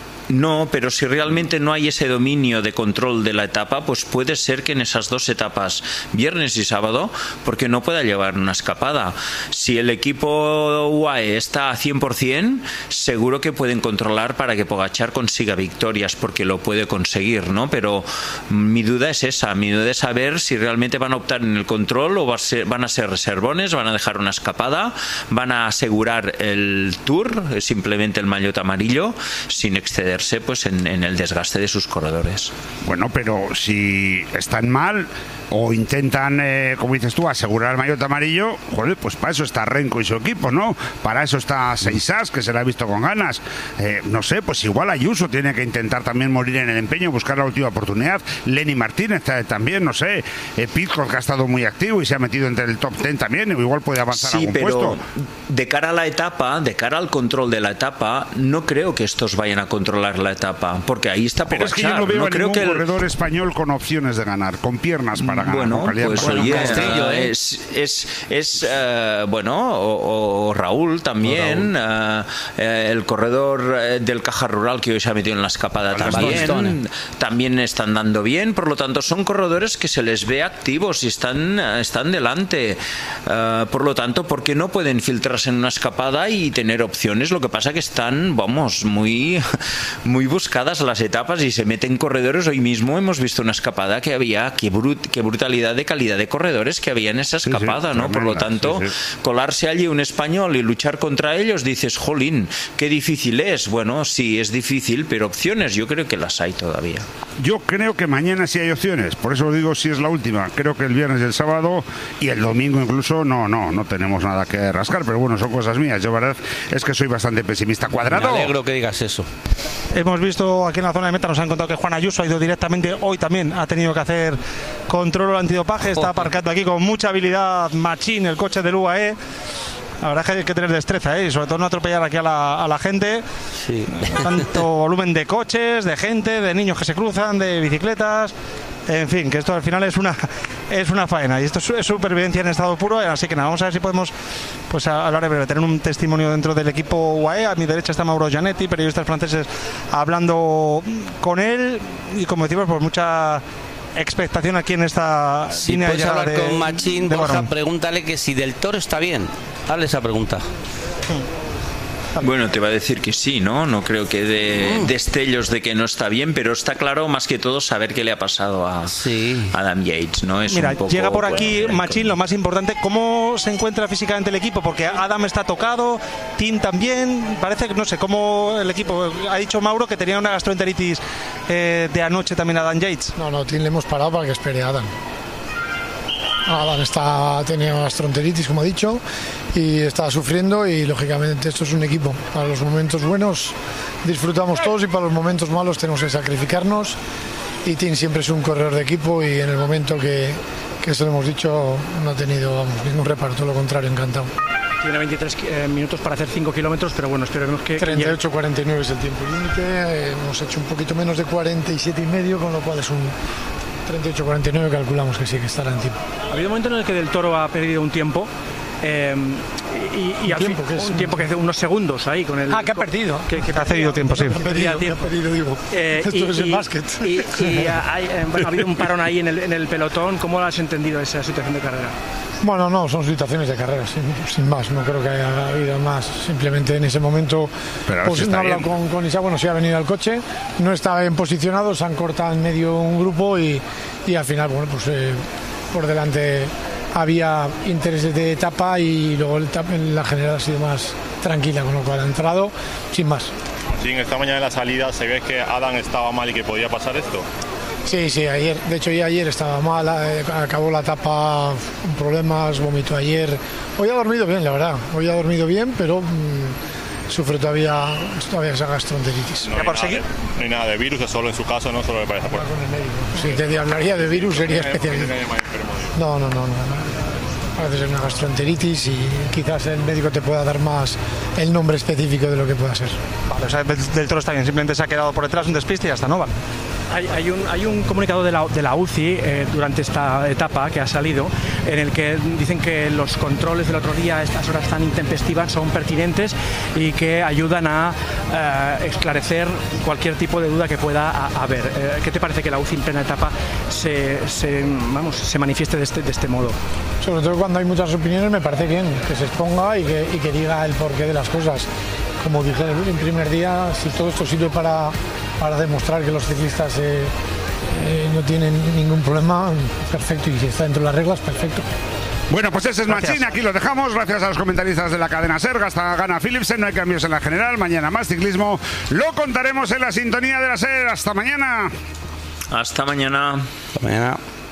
No, pero si realmente no hay ese dominio de control de la etapa, pues puede ser que en esas dos etapas, viernes y sábado, porque no pueda llevar una escapada. Si el equipo U A E está a cien por ciento, seguro que pueden controlar para que Pogačar consiga victorias, porque lo puede conseguir, ¿no? Pero mi duda es esa, mi duda es saber si realmente van a optar en el control o va a ser, van a ser reservones, van a dejar una escapada, van a asegurar el Tour, simplemente el maillot amarillo, sin exceder meterse pues en, en el desgaste de sus corredores. Bueno, pero si están mal o intentan, eh, como dices tú, asegurar el maillot amarillo, joder, pues para eso está Renko y su equipo, ¿no? Para eso está Seisas, que se la ha visto con ganas. Eh, no sé, pues igual Ayuso tiene que intentar también morir en el empeño, buscar la última oportunidad. Lenny Martínez eh, también, no sé. Eh, Pitcock, que ha estado muy activo y se ha metido entre el top diez también, igual puede avanzar sí, algún pero puesto. De cara a la etapa, de cara al control de la etapa, no creo que estos vayan a controlar la etapa, porque ahí está Pogačar. Pero es que yo no veo no a creo ningún que el... corredor español con opciones de ganar, con piernas para ganar. Bueno, pues bueno, oye, Castrillo, ¿eh? es, es, es uh, bueno, o, o Raúl también, o Raúl. Uh, uh, el corredor del Caja Rural que hoy se ha metido en la escapada también, también están dando bien, por lo tanto son corredores que se les ve activos y están, están delante, uh, por lo tanto, ¿por qué no pueden filtrarse en una escapada y tener opciones? Lo que pasa que están, vamos, muy, muy buscadas las etapas y se meten corredores. Hoy mismo hemos visto una escapada que había, qué, brut, qué brutalidad de calidad de corredores que había en esa escapada, sí, sí, ¿no? Por lo tanto, sí, sí. colarse allí un español y luchar contra ellos, dices, jolín, qué difícil es. Bueno, sí, es difícil, pero opciones yo creo que las hay todavía. Yo creo que mañana sí hay opciones, por eso digo si es la última. Creo que el viernes y el sábado y el domingo incluso no, no, no tenemos nada que rascar, pero bueno, son cosas mías. Yo, verdad, es que soy bastante pesimista. Cuadrado. Me alegro que digas eso. Hemos visto aquí en la zona de meta, nos han contado que Juan Ayuso ha ido directamente, hoy también ha tenido que hacer control antidopaje, está aparcando aquí con mucha habilidad machín el coche del U A E. La verdad es que hay que tener destreza, ¿eh? Y sobre todo no atropellar aquí a la, a la gente. Sí. Tanto volumen de coches, de gente, de niños que se cruzan, de bicicletas. En fin, que esto al final es una es una faena y esto es supervivencia en estado puro. Así que nada, vamos a ver si podemos pues hablar de breve, tener un testimonio dentro del equipo U A E. A mi derecha está Mauro Gianetti, periodistas franceses, hablando con él y, como decimos, pues mucha expectación aquí en esta si línea. Puedes hablar de, con Machín, Borja, pregúntale que si Del Toro está bien. Hazle esa pregunta. Bueno, te va a decir que sí, ¿no? No creo que de destellos de que no está bien, pero está claro más que todo saber qué le ha pasado a sí. Adam Yates, ¿no? Es Mira, un poco, llega por aquí bueno, Machín, lo más importante, ¿cómo se encuentra físicamente el equipo? Porque Adam está tocado, Tim también, parece que no sé cómo el equipo. Ha dicho Mauro que tenía una gastroenteritis eh, de anoche también Adam Yates. No, no, Tim le hemos parado para que espere a Adam. Adam está teniendo gastroenteritis, como ha dicho, y está sufriendo, y lógicamente esto es un equipo. Para los momentos buenos disfrutamos todos y para los momentos malos tenemos que sacrificarnos, y Tim siempre es un corredor de equipo y en el momento que, que esto lo hemos dicho no ha tenido vamos, ningún reparto, lo contrario, encantado. Tiene veintitrés eh, minutos para hacer cinco kilómetros, pero bueno, esperemos que... treinta y ocho cuarenta y nueve es el tiempo límite, eh, hemos hecho un poquito menos de cuarenta y siete y medio, con lo cual es un... treinta y ocho cuarenta y nueve calculamos que sí, que estará en tiempo. Ha habido un momento en el que Del Toro ha perdido un tiempo eh, y, y al tiempo, fin, que es un tiempo que hace unos segundos ahí con el... Ah, que ha perdido. Que, que ha cedido tiempo, sí. Ha perdido, tiempo. Ha perdido, digo. Eh, Esto y, es el y, básquet. Y, y hay, eh, bueno, ha habido un parón ahí en el, en el pelotón. ¿Cómo has entendido esa situación de carrera? Bueno, no, son situaciones de carrera, sin, sin más, no creo que haya habido más. Simplemente en ese momento pues, no he hablado con, con Isa, bueno, sí ha venido al coche, no estaba bien posicionado, se han cortado en medio un grupo y, y al final, bueno, pues eh, por delante había intereses de etapa y luego el, la general ha sido más tranquila, con lo cual ha entrado sin más. Sí, esta mañana en la salida se ve que Adam estaba mal y que podía pasar esto. Sí, sí, ayer, de hecho ya ayer estaba mal, eh, acabó la etapa con problemas, vomitó ayer. Hoy ha dormido bien, la verdad, hoy ha dormido bien, pero mmm, sufre todavía, todavía esa gastroenteritis. No hay, nada de, no hay nada de virus, es solo en su caso, no solo le parece por... Si te hablaría de virus sería especialista. No, no, no, no. Parece ser una gastroenteritis y quizás el médico te pueda dar más el nombre específico de lo que pueda ser. Vale, o sea, Del Toro está bien, simplemente se ha quedado por detrás un despiste y ya está, ¿no? Vale. Hay, hay, un, hay un comunicado de la, de la U C I eh, durante esta etapa que ha salido en el que dicen que los controles del otro día a estas horas tan intempestivas son pertinentes y que ayudan a eh, esclarecer cualquier tipo de duda que pueda a, haber. Eh, ¿Qué te parece que la U C I en plena etapa se, se, vamos, se manifieste de este, de este modo? Sobre todo cuando hay muchas opiniones me parece bien que se exponga y que, y que diga el porqué de las cosas. Como dije en el primer día, si todo esto sirve para, para demostrar que los ciclistas eh, eh, no tienen ningún problema, perfecto, y si está dentro de las reglas, perfecto. Bueno, pues ese es Gracias. Machín, aquí lo dejamos, gracias a los comentaristas de la cadena SER, hasta gana Philipsen, no hay cambios en la general, mañana más ciclismo, lo contaremos en la sintonía de la SER, hasta mañana. Hasta mañana. Hasta mañana.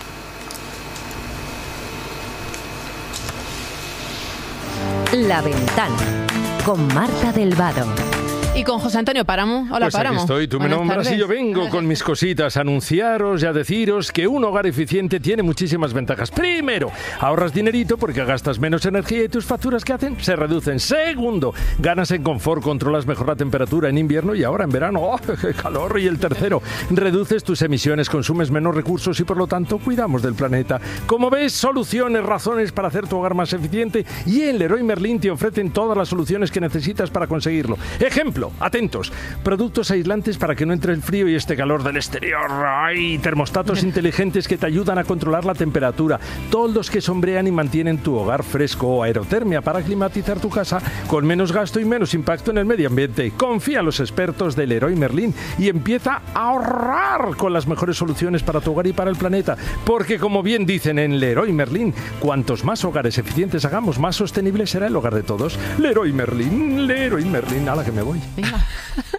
La Ventana, con Marta del Vado. Y con José Antonio Páramo. Hola, pues Páramo. Aquí estoy, tú Buenas me nombras tardes. y yo vengo con mis cositas a anunciaros y a deciros que un hogar eficiente tiene muchísimas ventajas. Primero, ahorras dinerito porque gastas menos energía y tus facturas ¿qué hacen? Se reducen. Segundo, ganas en confort, controlas mejor la temperatura en invierno y ahora en verano. ¡Oh, qué calor! Y el tercero, reduces tus emisiones, consumes menos recursos y por lo tanto cuidamos del planeta. Como ves, soluciones, razones para hacer tu hogar más eficiente y en Leroy Merlin te ofrecen todas las soluciones que necesitas para conseguirlo. Ejemplo, atentos, productos aislantes para que no entre el frío y este calor del exterior. ¡Ay! Termostatos inteligentes que te ayudan a controlar la temperatura. Toldos que sombrean y mantienen tu hogar fresco. O aerotermia para climatizar tu casa con menos gasto y menos impacto en el medio ambiente. Confía en los expertos del Leroy Merlin y empieza a ahorrar con las mejores soluciones para tu hogar y para el planeta. Porque como bien dicen en Leroy Merlin, cuantos más hogares eficientes hagamos, más sostenible será el hogar de todos. Leroy Merlin, Leroy Merlin, a la que me voy. Venga.